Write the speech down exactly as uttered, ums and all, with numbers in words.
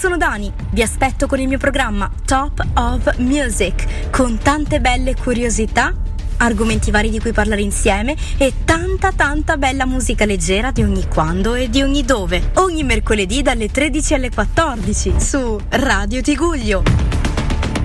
sono Dani, vi aspetto con il mio programma Top of Music, con tante belle curiosità, argomenti vari di cui parlare insieme e tanta tanta bella musica leggera di ogni quando e di ogni dove. Ogni mercoledì dalle tredici alle quattordici su Radio Tiguglio.